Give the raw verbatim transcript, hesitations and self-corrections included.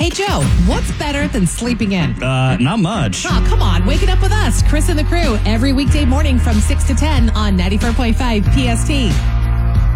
Hey, Joe, what's better than sleeping in? Uh, not much. Oh, come on. Wake it up with us, Chris and the crew, every weekday morning from six to ten on ninety-four point five P S T.